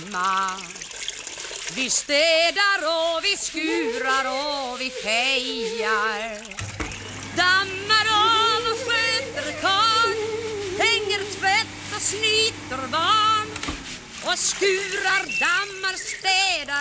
hemma. Vi städar och vi skurar och vi fejar, dammar av och sköter karl, hänger tvätt och snyter barn och skurar, dammar, städar